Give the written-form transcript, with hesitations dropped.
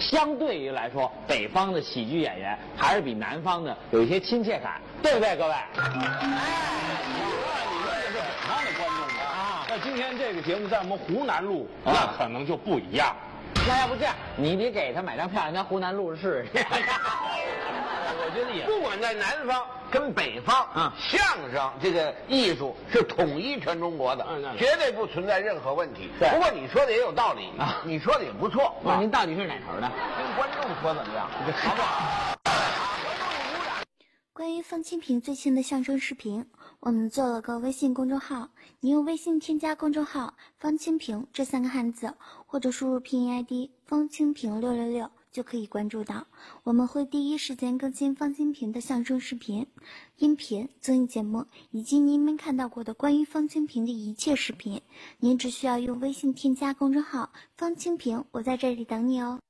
相对于来说，北方的喜剧演员还是比南方的有一些亲切感，对不对，各位？ 那今天这个节目在我们湖南录，那可能就不一样。 那要不这样，你得给他买张票，让他湖南录试试。 我觉得也不管在南方跟北方，相声这个艺术是统一全中国的，绝对不存在任何问题。不过你说的也有道理啊，你说的也不错。 那您到底是哪头的？ 跟观众说怎么样？好不好？ 关于方清平最新的相声视频，我们做了个微信公众号，你用微信添加公众号方清平这3个汉字，或者输入拼音 ID 方清平666就可以关注到，我们会第一时间更新方清平的相声视频、音频、综艺节目，以及您没看到过的关于方清平的一切视频。您只需要用微信添加公众号方清平，我在这里等你哦。